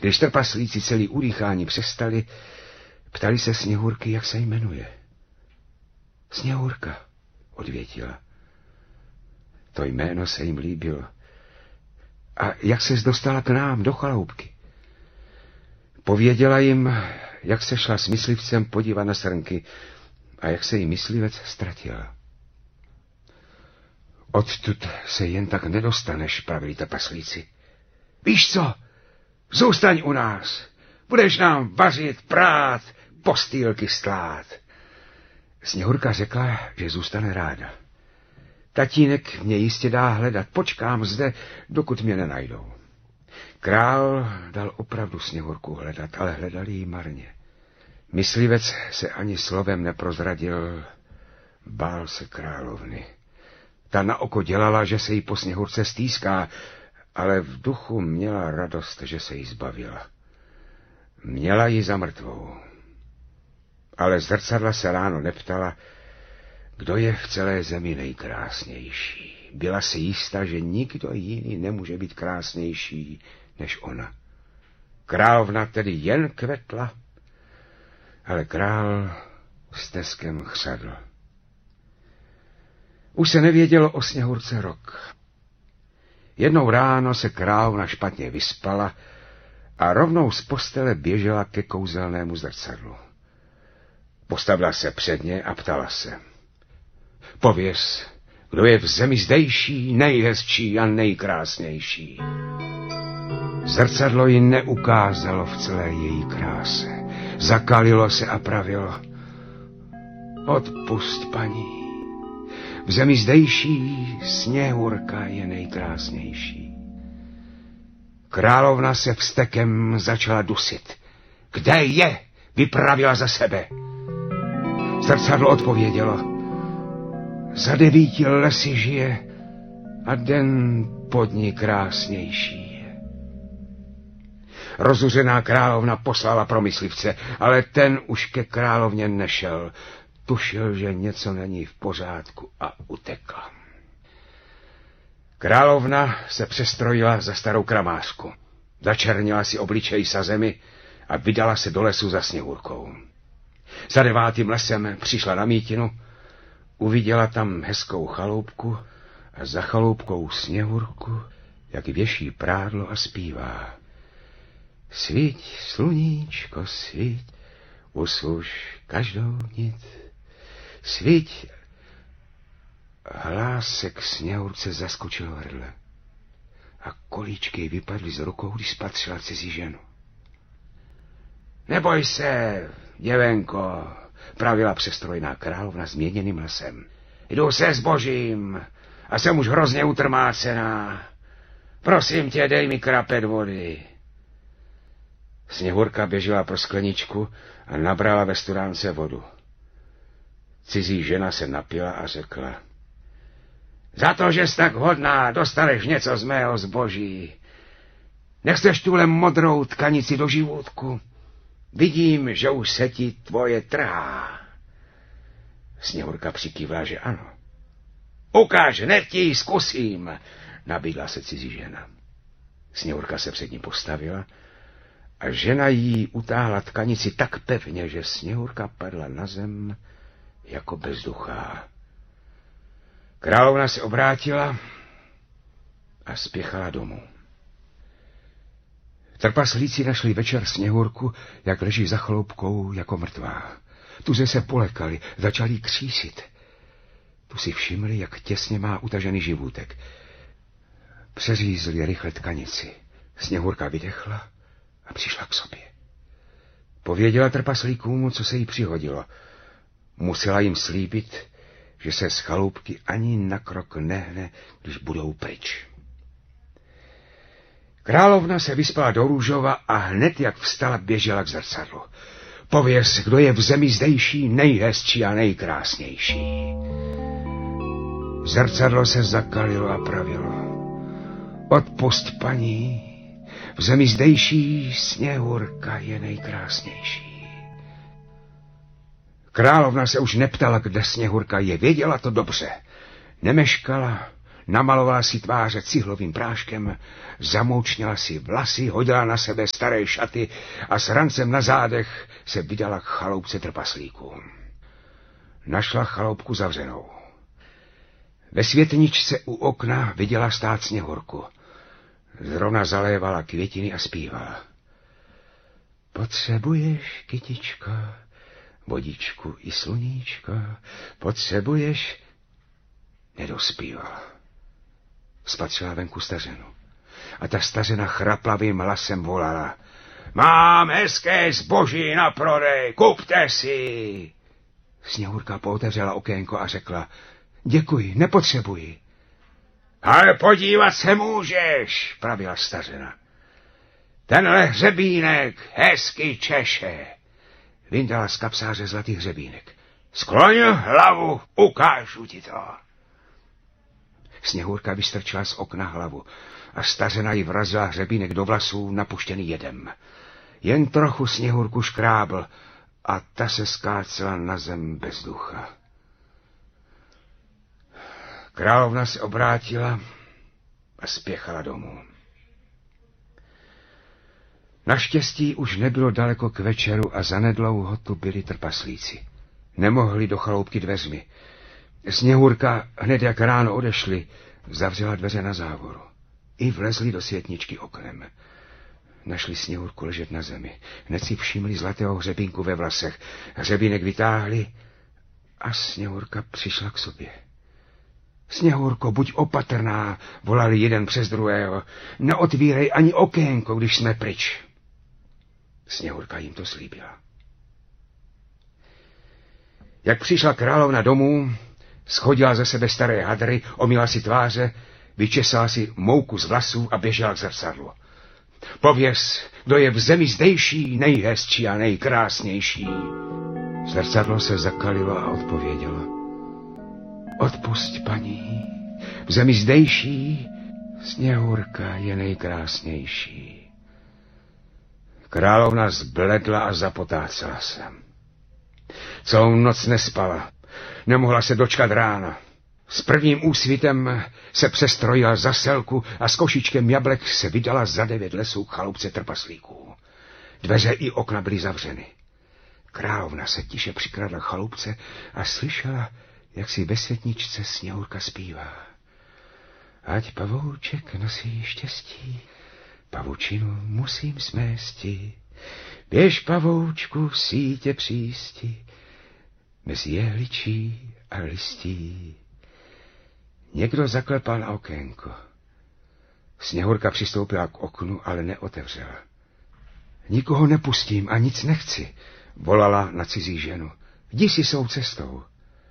Když trpaslíci celý udýchání přestali, ptali se Sněhurky, jak se jmenuje. Sněhurka, odvětila. To jméno se jim líbilo. A jak ses dostala k nám do chaloupky? Pověděla jim, jak se šla s myslivcem podívat na srnky a jak se jí myslivec ztratil. Odtud se jen tak nedostaneš, pravili trpaslíci. Víš co? Zůstaň u nás. Budeš nám vařit, prát, postýlky stlát. Sněhurka řekla, že zůstane ráda. Tatínek mě jistě dá hledat, počkám zde, dokud mě nenajdou. Král dal opravdu Sněhurku hledat, ale hledali ji marně. Myslivec se ani slovem neprozradil, bál se královny. Ta na oko dělala, že se jí po Sněhurce stýská, ale v duchu měla radost, že se jí zbavila. Měla ji za mrtvou. Ale zrcadla se ráno neptala, kdo je v celé zemi nejkrásnější. Byla si jistá, že nikdo jiný nemůže být krásnější než ona. Královna tedy jen kvetla, ale král steskem chřadl. Už se nevědělo o Sněhurce rok. Jednou ráno se královna špatně vyspala a rovnou z postele běžela ke kouzelnému zrcadlu. Postavila se před ně a ptala se. Pověz, kdo je v zemi zdejší, nejhezčí a nejkrásnější. Zrcadlo ji neukázalo v celé její kráse. Zakalilo se a pravilo. Odpusť, paní. V zemi zdejší Sněhurka je nejkrásnější. Královna se vztekem začala dusit. Kde je? Vypravila za sebe. Zrcadlo odpovědělo. Za 9 lesy žije a den pod ní krásnější je. Rozuřená královna poslala pro myslivce, ale ten už ke královně nešel. Tušil, že něco není v pořádku a utekl. Královna se přestrojila za starou kramářku. Začernila si obličej sazemi a vydala se do lesu za Sněhurkou. Za 9. lesem přišla na mítinu, uviděla tam hezkou chaloupku a za chaloupkou Sněhurku, jak věší prádlo a zpívá. Svíť, sluníčko, svíť, usluž každou nit. Svíť. Hlásek Sněhurce zaskočil v hrdle a kolíčky jí vypadly z rukou, když spatřila cizí ženu. Neboj se, děvenko, pravila přestrojná královna změněným hlasem. Jdu se zbožím a jsem už hrozně utrmácená. Prosím tě, dej mi krapet vody. Sněhurka běžela pro skleničku a nabrala ve studánce vodu. Cizí žena se napila a řekla. Za to, že jsi tak hodná, dostaneš něco z mého zboží. Nechceš tuhle modrou tkanici do živůtku? Vidím, že už se ti tvoje trhá. Sněhurka přikývla, že ano. Ukáž, hned ti ji zkusím, nabídla se cizí žena. Sněhurka se před ní postavila a žena jí utáhla tkanici tak pevně, že Sněhurka padla na zem jako bezduchá. Královna se obrátila a spěchala domů. Trpaslíci našli večer Sněhurku, jak leží za chaloupkou jako mrtvá. Tuze se polekali, začali křísit. Tu si všimli, jak těsně má utažený živůtek. Přeřízli rychle tkanici. Sněhurka vydechla a přišla k sobě. Pověděla trpaslíkům, co se jí přihodilo. Musela jim slíbit, že se z chaloupky ani na krok nehne, když budou pryč. Královna se vyspala do růžova a hned, jak vstala, běžela k zrcadlu. Pověz, kdo je v zemi zdejší, nejhezčí a nejkrásnější. Zrcadlo se zakalilo a pravilo. Odpusť, paní, v zemi zdejší Sněhurka je nejkrásnější. Královna se už neptala, kde Sněhurka je, věděla to dobře. Nemeškala, namalovala si tváře cihlovým práškem, zamoučnila si vlasy, hodila na sebe staré šaty a s rancem na zádech se vydala k chaloupce trpaslíků. Našla chaloupku zavřenou. Ve světničce u okna viděla stát Sněhurku. Zrovna zalévala květiny a zpívala. Potřebuješ, kytičko, vodičku i sluníčko, potřebuješ... Nedospívala. Spatřila venku stařenu. A ta stařena chraplavým hlasem volala. Mám hezké zboží na prodej, kupte si. Sněhurka pootevřela okénko a řekla. Děkuji, nepotřebuji. Ale podívat se můžeš, pravila stařena. Tenhle hřebínek hezky češe. Vyndala z kapsáře zlatý hřebínek. Skloň hlavu, ukážu ti to. Sněhurka vystrčila z okna hlavu a stařena jí vrazila hřebínek do vlasů napuštěný jedem. Jen trochu Sněhurku škrábl a ta se skácela na zem bez ducha. Královna se obrátila a spěchala domů. Naštěstí už nebylo daleko k večeru a zanedlouho tu byli trpaslíci. Nemohli do chaloupky dveřmi. Sněhurka, hned jak ráno odešli, zavřela dveře na závoru. I vlezli do světničky oknem. Našli Sněhurku ležet na zemi. Hned si všimli zlatého hřebínku ve vlasech. Hřebínek vytáhli a Sněhurka přišla k sobě. Sněhurko, buď opatrná, volali jeden přes druhého. Neotvírej ani okénko, když jsme pryč. Sněhurka jim to slíbila. Jak přišla královna domů, schodila ze sebe staré hadry, omyla si tváře, vyčesala si mouku z vlasů a běžela k zrcadlu. Pověz, kdo je v zemi zdejší, nejhezčí a nejkrásnější. Zrcadlo se zakalilo a odpovědělo. Odpusť, paní, v zemi zdejší Sněhurka je nejkrásnější. Královna zbledla a zapotácela se. Celou noc nespala, nemohla se dočkat rána. S prvním úsvitem se přestrojila za selku a s košíčkem jablek se vydala za 9 lesů k chaloupce trpaslíků. Dveře i okna byly zavřeny. Královna se tiše přikradla k chaloupce a slyšela, jak si ve světničce Sněhurka zpívá. Ať pavouček nosí štěstí, pavučinu musím smésti. Běž, pavoučku, sítě přísti, mezi jehličí a listí. Někdo zaklepal na okénko. Sněhurka přistoupila k oknu, ale neotevřela. Nikoho nepustím a nic nechci, volala na cizí ženu. Jdi si svou cestou.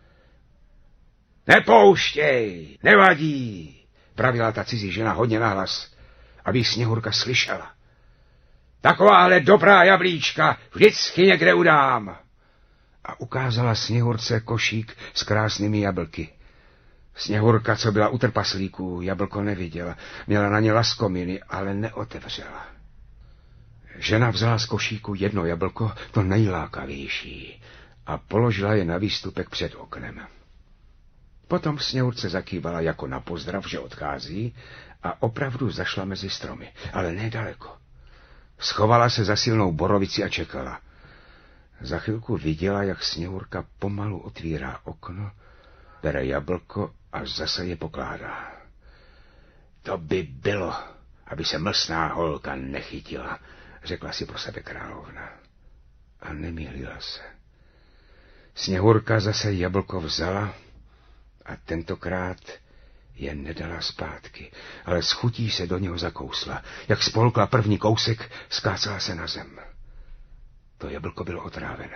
Nepouštěj, nevadí, pravila ta cizí žena hodně nahlas, aby Sněhurka slyšela. Takováhle dobrá jablíčka vždycky někde udám. A ukázala Sněhurce košík s krásnými jablky. Sněhurka, co byla u trpaslíků, jablko neviděla, měla na ně laskominy, ale neotevřela. Žena vzala z košíku jedno jablko, to nejlákavější, a položila je na výstupek před oknem. Potom Sněhurce zakývala jako na pozdrav, že odchází, a opravdu zašla mezi stromy, ale nedaleko. Schovala se za silnou borovici a čekala. Za chvilku viděla, jak Sněhurka pomalu otvírá okno, bere jablko a zase je pokládá. To by bylo, aby se mlsná holka nechytila, řekla si pro sebe královna. A nemýlila se. Sněhurka zase jablko vzala a tentokrát je nedala zpátky, ale s chutí se do něho zakousla. Jak spolkla první kousek, skácela se na zem. To jablko bylo otrávené.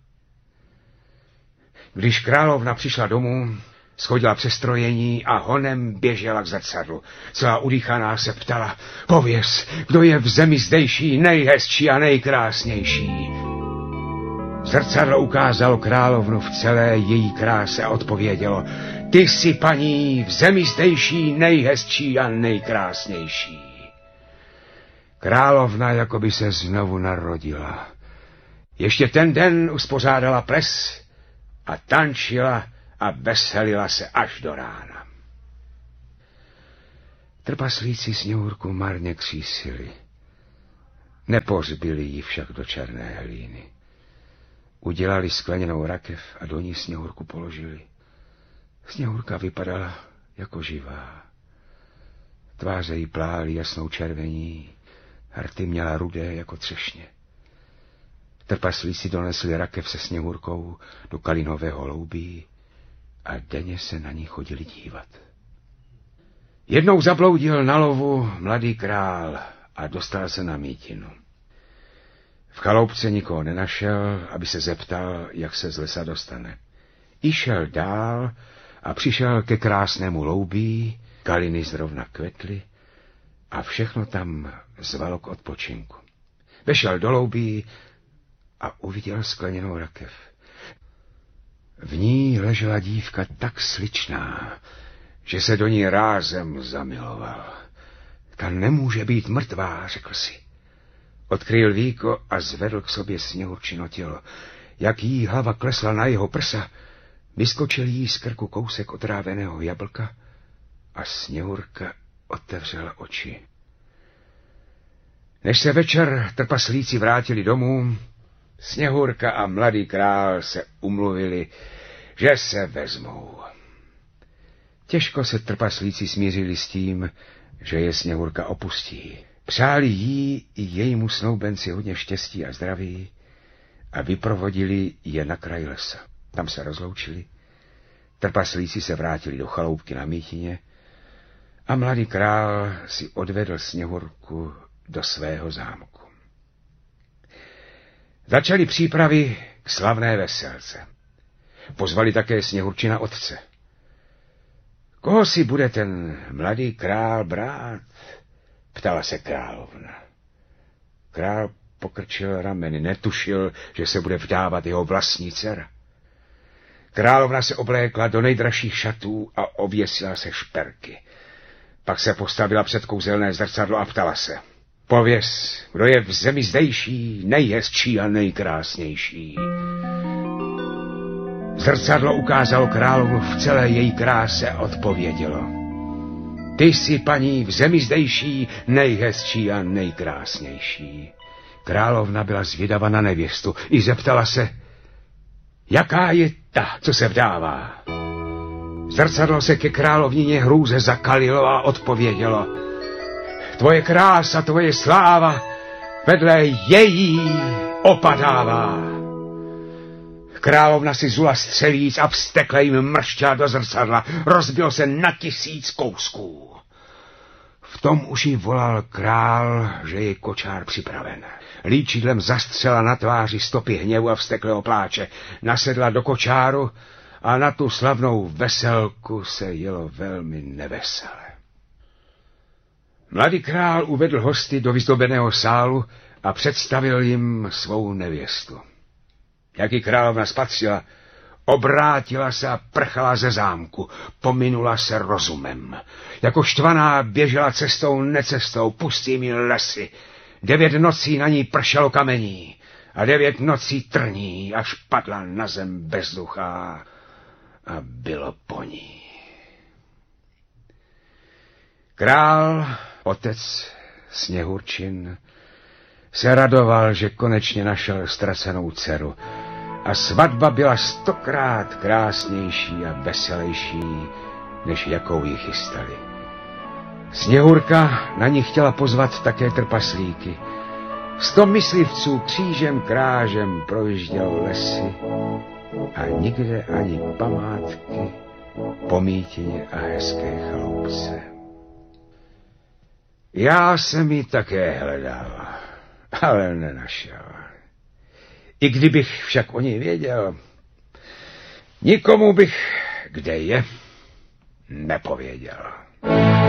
Když královna přišla domů, schodila přestrojení a honem běžela k zrcadlu. Celá udýchaná se ptala, pověz, kdo je v zemi zdejší, nejhezčí a nejkrásnější. Zrcadlo ukázalo královnu v celé její kráse a odpovědělo, ty jsi, paní, v zemi zdejší, nejhezčí a nejkrásnější. Královna jako by se znovu narodila. Ještě ten den uspořádala ples a tančila a veselila se až do rána. Trpaslíci Sněhurku marně křísili. Nepořbili ji však do černé hlíny. Udělali skleněnou rakev a do ní Sněhurku položili. Sněhurka vypadala jako živá. Tváře jí plály jasnou červení, rty měla rudé jako třešně. Trpaslíci donesli rakev se Sněhurkou do kalinového loubí a denně se na ní chodili dívat. Jednou zabloudil na lovu mladý král a dostal se na mítinu. V chaloupce nikoho nenašel, aby se zeptal, jak se z lesa dostane. I šel dál a přišel ke krásnému loubí, kaliny zrovna kvetly a všechno tam zvalo k odpočinku. Vešel do loubí a uviděl skleněnou rakev. V ní ležela dívka tak sličná, že se do ní rázem zamiloval. Ta nemůže být mrtvá, řekl si. Odkryl víko a zvedl k sobě Sněhurčino tělo. Jak jí hlava klesla na jeho prsa, vyskočil jí z krku kousek otráveného jablka a Sněhurka otevřela oči. Než se večer trpaslíci vrátili domů, Sněhurka a mladý král se umluvili, že se vezmou. Těžko se trpaslíci smířili s tím, že je Sněhurka opustí. Přáli jí i jejímu snoubenci hodně štěstí a zdraví a vyprovodili je na kraj lesa. Tam se rozloučili, trpaslíci se vrátili do chaloupky na mítině a mladý král si odvedl Sněhurku do svého zámku. Začali přípravy k slavné veselce. Pozvali také Sněhurčina otce. Koho si bude ten mladý král brát? Ptala se královna. Král pokrčil rameny, netušil, že se bude vdávat jeho vlastní dcera. Královna se oblékla do nejdražších šatů a oběsila se šperky. Pak se postavila před kouzelné zrcadlo a ptala se. Pověz, kdo je v zemi zdejší, nejhezčí a nejkrásnější. Zrcadlo ukázalo královnu v celé její kráse a odpovědělo. Ty jsi, paní, v zemi zdejší, nejhezčí a nejkrásnější. Královna byla zvědava na nevěstu i zeptala se, jaká je ta, co se vdává. Zrcadlo se ke královnině hrůze zakalilo a odpovědělo. Tvoje krása, tvoje sláva vedle její opadává. Královna si zula střevíc a vztekle jim mrštěla do zrcadla. Rozbil se na 1000 kousků. V tom už jí volal král, že je kočár připraven. Líčidlem zastřela na tváři stopy hněvu a vzteklého pláče. Nasedla do kočáru a na tu slavnou veselku se jelo velmi nevesele. Mladý král uvedl hosty do vyzdobeného sálu a představil jim svou nevěstu. Jak ji královna spatřila, obrátila se a prchala ze zámku, pominula se rozumem. Jako štvaná běžela cestou necestou, pustými lesy. 9 nocí na ní pršelo kamení a 9 nocí trní, až padla na zem bezduchá a bylo po ní. Král, otec Sněhurčin, se radoval, že konečně našel ztracenou dceru a svatba byla 100krát krásnější a veselější, než jakou ji chystali. Sněhurka na ní chtěla pozvat také trpaslíky. 100 myslivců křížem krážem projíždělo lesy a nikde ani památky po mítině a hezké chaloupce. Já jsem ji také hledal, ale nenašel. I kdybych však o ní věděl, nikomu bych, kde je, nepověděl.